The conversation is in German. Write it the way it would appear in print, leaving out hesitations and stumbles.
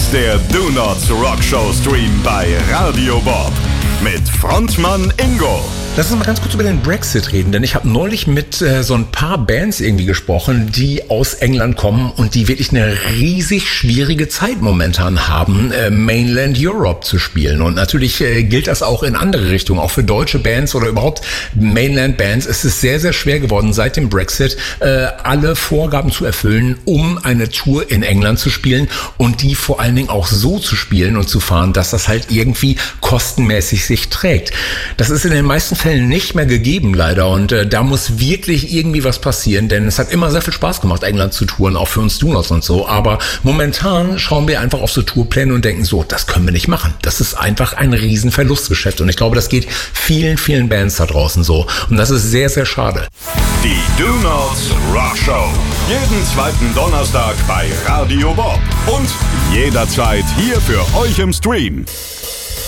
ist der Do Not Rock Show Stream bei Radio Bob mit Frontmann Ingo. Lass uns mal ganz kurz über den Brexit reden, denn ich habe neulich mit so ein paar Bands irgendwie gesprochen, die aus England kommen und die wirklich eine riesig schwierige Zeit momentan haben, Mainland Europe zu spielen. Und natürlich gilt das auch in andere Richtungen, auch für deutsche Bands oder überhaupt Mainland Bands. Es ist sehr, sehr schwer geworden, seit dem Brexit alle Vorgaben zu erfüllen, um eine Tour in England zu spielen und die vor allen Dingen auch so zu spielen und zu fahren, dass das halt irgendwie kostenmäßig sich trägt. Das ist in den meisten Fällen nicht mehr gegeben, leider. Und da muss wirklich irgendwie was passieren, denn es hat immer sehr viel Spaß gemacht, England zu touren, auch für uns Do-Nots und so. Aber momentan schauen wir einfach auf so Tourpläne und denken so, das können wir nicht machen. Das ist einfach ein riesen Verlustgeschäft. Und ich glaube, das geht vielen, vielen Bands da draußen so. Und das ist sehr, sehr schade. Die Do Nots Rock Show. Jeden zweiten Donnerstag bei Radio Bob. Und jederzeit hier für euch im Stream.